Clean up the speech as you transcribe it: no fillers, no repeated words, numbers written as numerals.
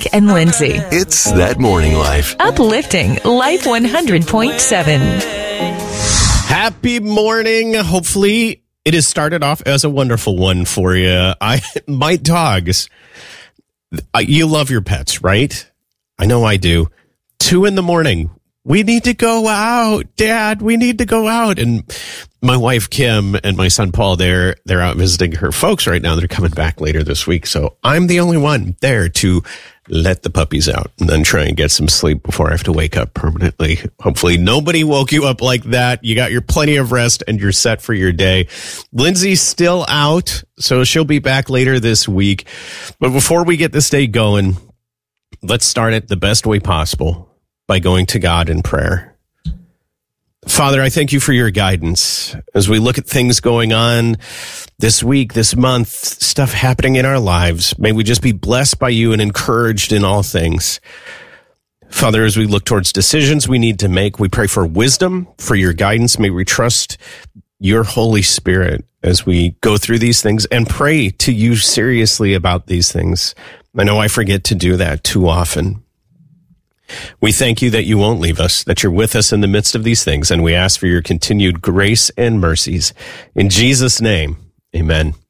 and Lindsay. It's That Morning Life. Uplifting Life 100.7. Happy morning. Hopefully it has started off as a wonderful one for you. My dogs, you love your pets, right? I know I do. 2 a.m. We need to go out, Dad. We need to go out. And my wife, Kim, and my son, Paul, they're out visiting her folks right now. They're coming back later this week. So I'm the only one there to let the puppies out and then try and get some sleep before I have to wake up permanently. Hopefully nobody woke you up like that. You got your plenty of rest and you're set for your day. Lindsay's still out, so she'll be back later this week. But before we get this day going, let's start it the best way possible by going to God in prayer. Father, I thank you for your guidance as we look at things going on this week, this month, stuff happening in our lives. May we just be blessed by you and encouraged in all things. Father, as we look towards decisions we need to make, we pray for wisdom, for your guidance. May we trust your Holy Spirit as we go through these things and pray to you seriously about these things. I know I forget to do that too often. We thank you that you won't leave us, that you're with us in the midst of these things, and we ask for your continued grace and mercies. In Jesus' name, amen.